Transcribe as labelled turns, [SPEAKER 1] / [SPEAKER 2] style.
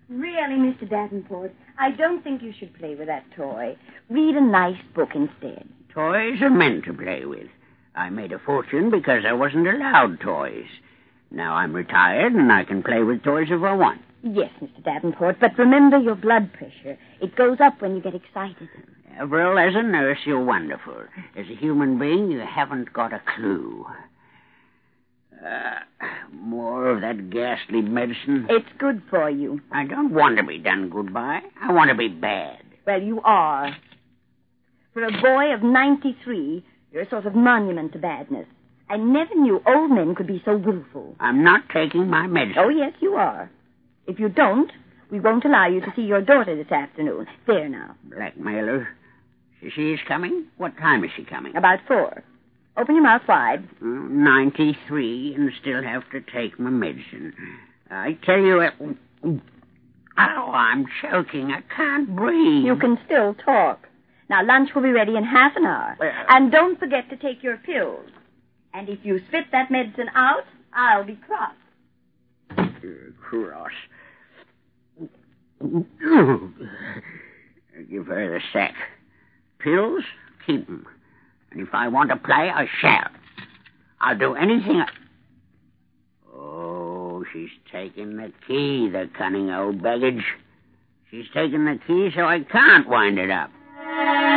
[SPEAKER 1] Really, Mr. Davenport, I don't think you should play with that toy. Read a nice book instead.
[SPEAKER 2] Toys are meant to play with. I made a fortune because I wasn't allowed toys. Now I'm retired and I can play with toys if I want.
[SPEAKER 1] Yes, Mr. Davenport, but remember your blood pressure. It goes up when you get excited.
[SPEAKER 2] Avril, as a nurse, you're wonderful. As a human being, you haven't got a clue. More of that ghastly medicine.
[SPEAKER 1] It's good for you.
[SPEAKER 2] I don't want to be done good by. I want to be bad.
[SPEAKER 1] Well, you are. For a boy of 93, you're a sort of monument to badness. I never knew old men could be so willful.
[SPEAKER 2] I'm not taking my medicine.
[SPEAKER 1] Oh, yes, you are. If you don't, we won't allow you to see your daughter this afternoon. There now.
[SPEAKER 2] Blackmailer. She's coming? What time is she coming?
[SPEAKER 1] About 4. Open your mouth wide.
[SPEAKER 2] 93 and still have to take my medicine. I tell you... I'm choking. I can't breathe.
[SPEAKER 1] You can still talk. Now, lunch will be ready in half an hour. And don't forget to take your pills. And if you spit that medicine out, I'll be cross.
[SPEAKER 2] Cross. Give her the sack. Pills? Keep them. And if I want to play, I shall. I'll do anything Oh, she's taken the key, the cunning old baggage. She's taken the key so I can't wind it up.